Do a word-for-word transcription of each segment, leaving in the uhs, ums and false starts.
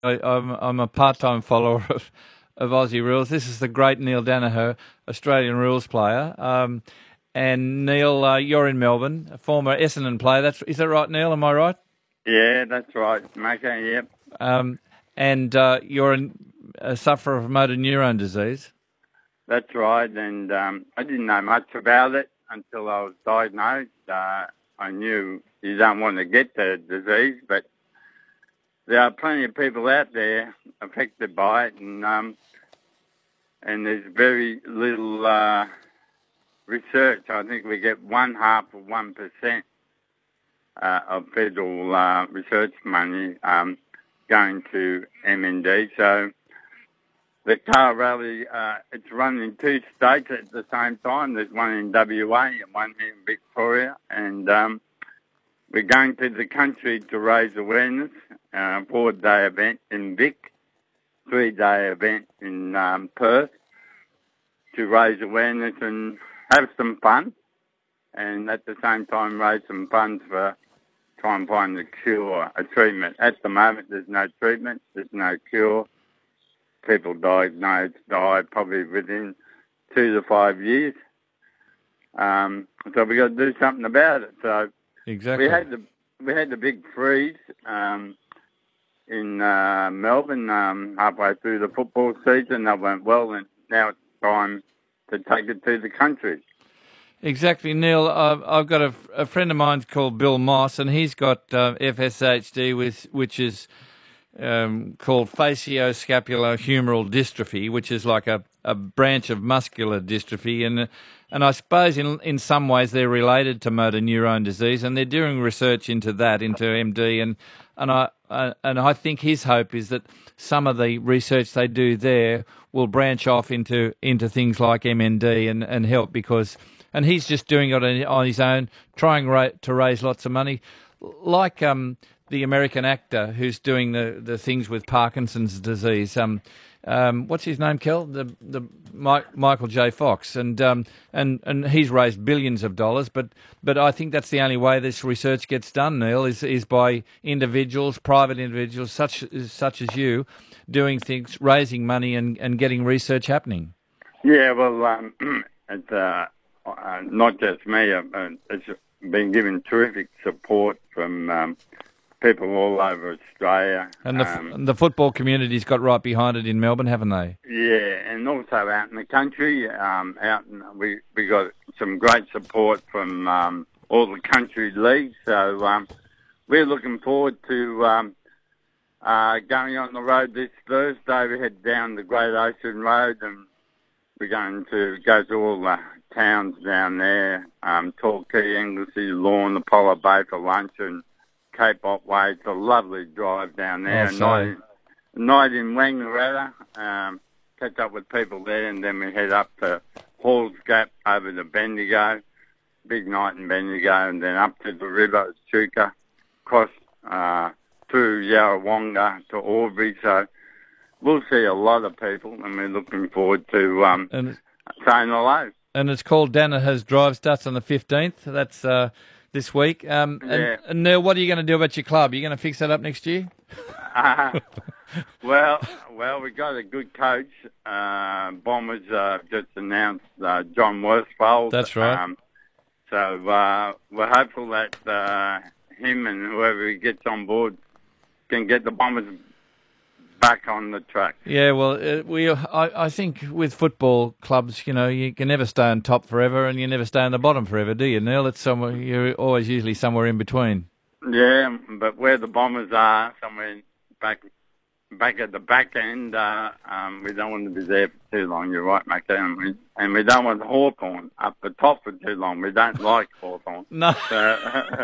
I, I'm I'm a part-time follower of, of Aussie rules. This is the great Neil Danaher, Australian rules player. Um, and Neil, uh, you're in Melbourne, a former Essendon player. That's is that right, Neil? Am I right? Yeah, that's right, Maka. Yep. Um, and uh, you're an, a sufferer of motor neurone disease. That's right, and um, I didn't know much about it until I was diagnosed. Uh, I knew you don't want to get the disease, but there are plenty of people out there affected by it, and um, and there's very little uh, research. I think we get one half of one percent uh, of federal uh, research money um, going to M N D. So the car rally, uh, it's run in two states at the same time. There's one in W A and one in Victoria. And um, we're going to the country to raise awareness. Uh, four-day event in Vic, three-day event in um, Perth to raise awareness and have some fun. And at the same time raise some funds for try and find a cure, a treatment. At the moment, there's no treatment. There's no cure. People diagnosed die probably within two to five years. Um, so we got to do something about it. So exactly. we had the we had the big freeze um, in uh, Melbourne um, halfway through the football season. That went well, and now it's time to take it to the country. Exactly, Neil. I've, I've got a, a friend of mine called Bill Moss, and he's got uh, F S H D, with, which is um, called facioscapulohumeral dystrophy, which is like a, a branch of muscular dystrophy. And and I suppose in in some ways they're related to motor neurone disease, and they're doing research into that, into M D. And and I uh, and I think his hope is that some of the research they do there will branch off into into things like M N D and, and help, because. And he's just doing it on his own, trying ra- to raise lots of money, like um, the American actor who's doing the, the things with Parkinson's disease. Um, um, what's his name, Kel? The the Mike, Michael J. Fox, and um, and and he's raised billions of dollars. But but I think that's the only way this research gets done, Neil, is is by individuals, private individuals such such as you, doing things, raising money, and, and getting research happening. Yeah, well, um, it's. Uh... Uh, not just me, uh, it's been given terrific support from um, people all over Australia. And the, um, and the football community's got right behind it in Melbourne, haven't they? Yeah, and also out in the country. Um, out in, we we got some great support from um, all the country leagues. So um, we're looking forward to um, uh, going on the road this Thursday. We head down the Great Ocean Road, and we're going to go to all the towns down there, um, Torquay, Anglesey, Lawn, Apollo Bay for lunch, and Cape Otway. It's a lovely drive down there. Oh, night, in, night in Wangaratta, um, catch up with people there, and then we head up to Halls Gap over to Bendigo, big night in Bendigo, and then up to the river, Chuka, across uh, through Yarrawonga to Albury. So we'll see a lot of people, and we're looking forward to um, and, saying hello. And it's called Danaher's Drive. Starts on the fifteenth. That's uh, this week. Um, and, yeah. and Neil, what are you going to do about your club? Are you going to fix that up next year? uh, well, well, we got a good coach. Uh, Bombers uh, just announced uh, John Worsfold. That's right. Um, so uh, we're hopeful that uh, him and whoever he gets on board can get the Bombers back on the track. Yeah, well, uh, we I, I think with football clubs, you know, you can never stay on top forever, and you never stay on the bottom forever, do you, Neil? It's somewhere you're always usually somewhere in between. Yeah, but where the Bombers are, somewhere back back at the back end, uh, um, we don't want to be there for too long. You're right, mate. And we, and we don't want Hawthorn up the top for too long. We don't like Hawthorn. No. So,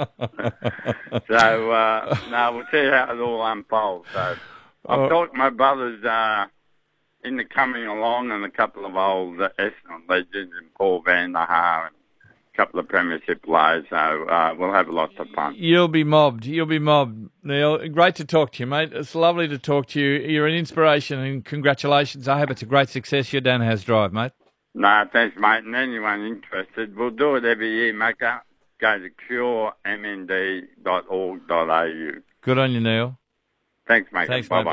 so uh, no, we'll see how it all unfolds. So. I've oh. talked to my brothers uh, in the coming along, and a couple of old uh, Essendon legends, and Paul Van der Haar, and a couple of premiership players. So uh, we'll have lots of fun. You'll be mobbed. You'll be mobbed, Neil. Great to talk to you, mate. It's lovely to talk to you. You're an inspiration, and congratulations. I hope it's a great success, your Danaher's Drive, mate. No, thanks, mate. And anyone interested, we'll do it every year, Macca. Go to cure m n d dot org dot a u. Good on you, Neil. Thanks, mate. Thanks, Bye mate. bye.